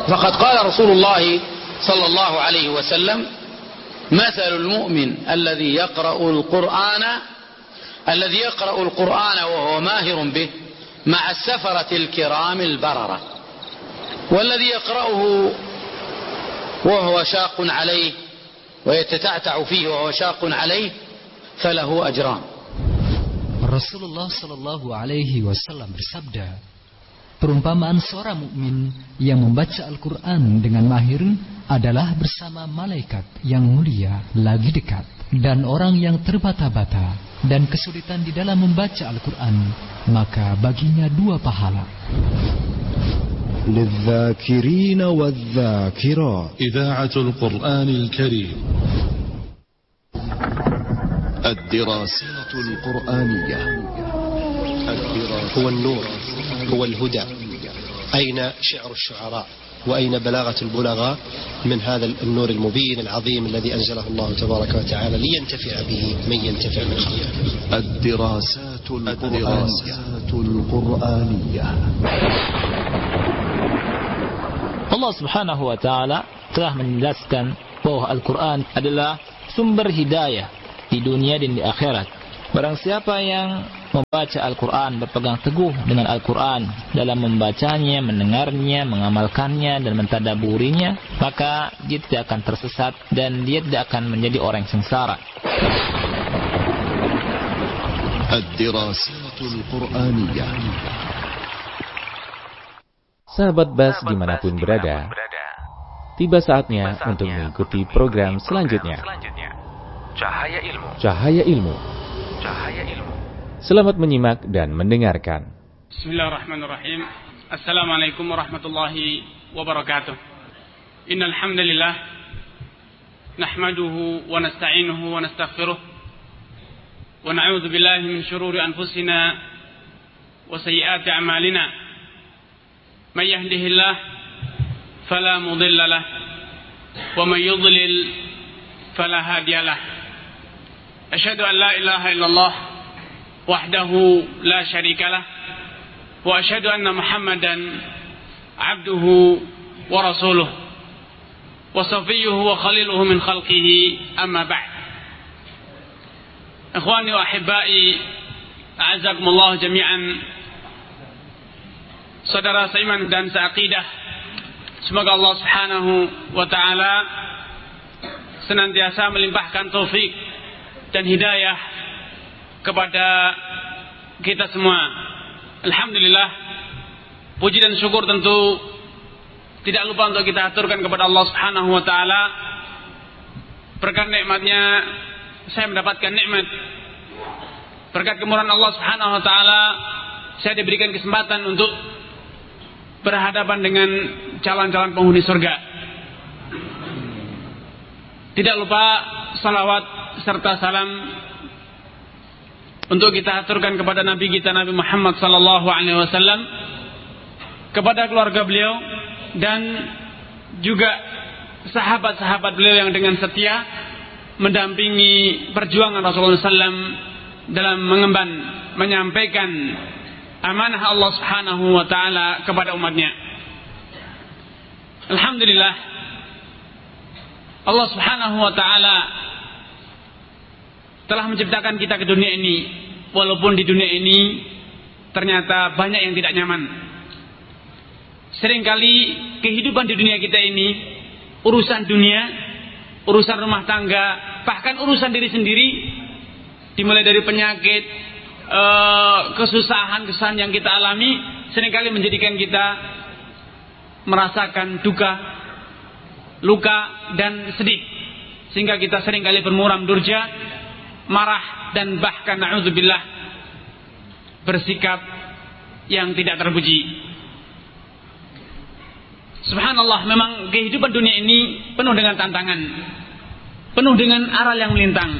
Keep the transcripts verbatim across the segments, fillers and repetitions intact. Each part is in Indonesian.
فقد قال رسول الله صلى الله عليه وسلم مثل المؤمن الذي يقرأ القرآن الذي يقرأ القرآن وهو ماهر به مع السفرة الكرام البررة والذي يقرأه وهو شاق عليه ويتتعتع فيه وهو شاق عليه فله أجران. Rasulullah Shallallahu Alaihi Wasallam bersabda, perumpamaan seorang mukmin yang membaca Al-Quran dengan mahir adalah bersama malaikat yang mulia lagi dekat, dan orang yang terbata-bata dan kesulitan di dalam membaca Al-Quran, maka baginya dua pahala. للذاكرين والذاكرات إذاعة القرآن الكريم. الدراسات القرآنية. هو النور، هو الهدى. أين شعر الشعراء وأين بلاغة البلغاء من هذا النور المبين العظيم الذي أنزله الله تبارك وتعالى لينتفع به من ينتفع من خلقه. الدراسات القرآنية. القرآنية. Allah Subhanahu wa taala telah menjelaskan bahwa Al-Quran adalah sumber hidayah di dunia dan di akhirat. Barang siapa yang membaca Al-Quran, berpegang teguh dengan Al-Quran dalam membacanya, mendengarnya, mengamalkannya dan mentadaburinya, maka dia tidak akan tersesat dan dia tidak akan menjadi orang yang sengsara. Ad-Dirasatul Qur'aniyah. Sahabat Bas dimanapun berada, tiba saatnya untuk mengikuti program selanjutnya. Cahaya Ilmu. Cahaya Ilmu. Cahaya Ilmu. Selamat menyimak dan mendengarkan. Bismillahirrahmanirrahim. Assalamualaikum warahmatullahi wabarakatuh. Innal hamdalillah nahmaduhu wa nasta'inuhu wa nastaghfiruh wa na'udzu billahi min shururi anfusina wa sayyiati a'malina. Man yahdihillah fala mudilla lah wa man yudlil fala hadiya lah. Asyhadu an la ilaha illallah wahdahu la syarika lah wa asyhadu anna Muhammadan abduhu wa rasuluh wa safiyyuhu wa khaliluhu min khalqihi, amma ba'd. Ikhwani wa ahibbai, a'azzakumullah jami'an. Saudara seiman dan seaqidah, semoga Allah Subhanahu wa taala senantiasa melimpahkan taufik dan hidayah kepada kita semua. Alhamdulillah, puji dan syukur tentu tidak lupa untuk kita aturkan kepada Allah Subhanahu wa taala. Berkat nikmatnya saya mendapatkan nikmat. Berkat kemurahan Allah Subhanahu wa taala saya diberikan kesempatan untuk berhadapan dengan calon-calon penghuni surga. Tidak lupa salawat serta salam untuk kita aturkan kepada Nabi kita Nabi Muhammad sallallahu alaihi wasallam, kepada keluarga beliau dan juga sahabat-sahabat beliau yang dengan setia mendampingi perjuangan Rasulullah sallallahu alaihi wasallam dalam mengemban menyampaikan amanah Allah Subhanahu wa taala kepada umatnya. Alhamdulillah, Allah Subhanahu wa taala telah menciptakan kita ke dunia ini, walaupun di dunia ini ternyata banyak yang tidak nyaman. Seringkali kehidupan di dunia kita ini, urusan dunia, urusan rumah tangga, bahkan urusan diri sendiri, dimulai dari penyakit, Uh, kesusahan-kesusahan yang kita alami, seringkali menjadikan kita merasakan duka, luka dan sedih, sehingga kita seringkali bermuram durja, marah dan bahkan na'udzubillah bersikap yang tidak terpuji. Subhanallah, memang kehidupan dunia ini penuh dengan tantangan, penuh dengan aral yang melintang,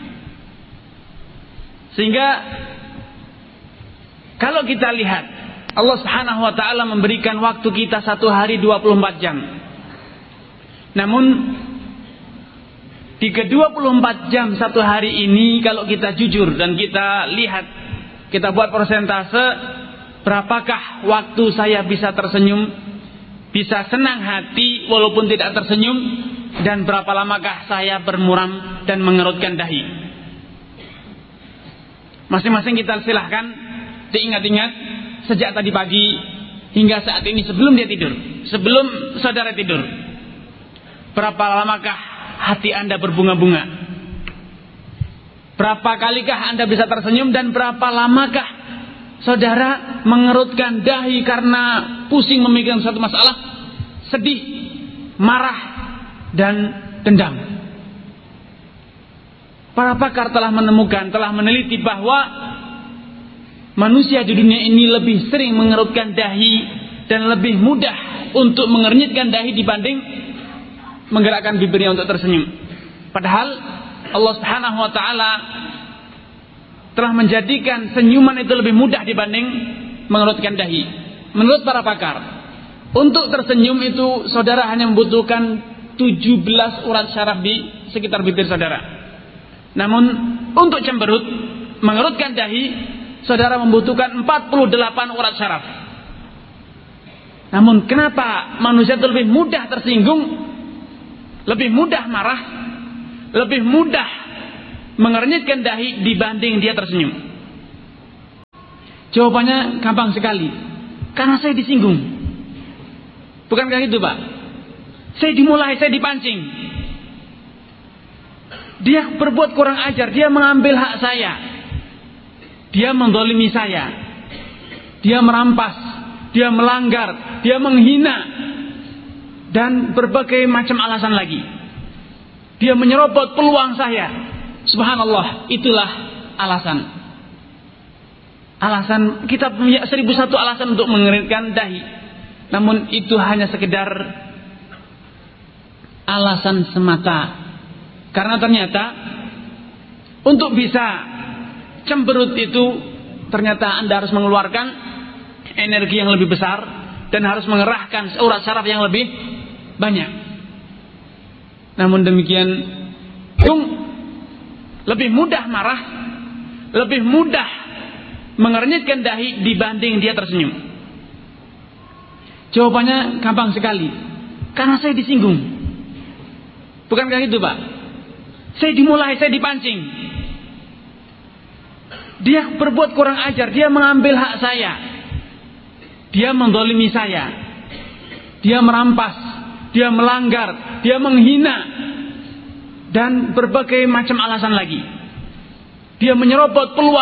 sehingga kalau kita lihat, Allah Subhanahu wa taala memberikan waktu kita satu hari dua puluh empat jam. Namun di ke dua puluh empat jam satu hari ini, kalau kita jujur dan kita lihat, kita buat persentase, berapakah waktu saya bisa tersenyum, bisa senang hati walaupun tidak tersenyum, dan berapa lamakah saya bermuram dan mengerutkan dahi? Masing-masing kita silahkan diingat-ingat sejak tadi pagi hingga saat ini sebelum dia tidur, sebelum saudara tidur. Berapa lamakah hati Anda berbunga-bunga? Berapa kalikah Anda bisa tersenyum, dan berapa lamakah saudara mengerutkan dahi karena pusing memikirkan suatu masalah, sedih, marah, dan dendam? Para pakar telah menemukan, telah meneliti bahwa manusia di dunia ini lebih sering mengerutkan dahi dan lebih mudah untuk mengernyitkan dahi dibanding menggerakkan bibirnya untuk tersenyum. Padahal Allah Subhanahu wa taala telah menjadikan senyuman itu lebih mudah dibanding mengerutkan dahi. Menurut para pakar, untuk tersenyum itu saudara hanya membutuhkan tujuh belas urat syaraf di sekitar bibir saudara. Namun untuk cemberut, mengerutkan dahi, saudara membutuhkan empat puluh delapan urat syaraf. Namun kenapa manusia itu lebih mudah tersinggung, lebih mudah marah, lebih mudah mengernyitkan dahi dibanding dia tersenyum? Jawabannya gampang sekali. Karena saya disinggung. Bukankah itu, Pak? Saya dimulai, saya dipancing. Dia berbuat kurang ajar, dia mengambil hak saya, dia mendolimi saya, dia merampas, dia melanggar, dia menghina, dan berbagai macam alasan lagi. Dia menyerobot peluang saya. Subhanallah, itulah alasan. Alasan kita punya seribu satu alasan untuk mengeritkan dahi. Namun itu hanya sekedar alasan semata. Karena ternyata untuk bisa cemberut itu ternyata Anda harus mengeluarkan energi yang lebih besar dan harus mengerahkan urat saraf yang lebih banyak. Namun demikian, lebih mudah marah, lebih mudah mengernyitkan dahi dibanding dia tersenyum. Jawabannya gampang sekali. Karena saya disinggung. Bukankah itu, Pak? Saya dimulai, saya dipancing. Dia berbuat kurang ajar, dia mengambil hak saya, dia mendolimi saya, dia merampas, dia melanggar, dia menghina, dan berbagai macam alasan lagi. Dia menyerobot peluang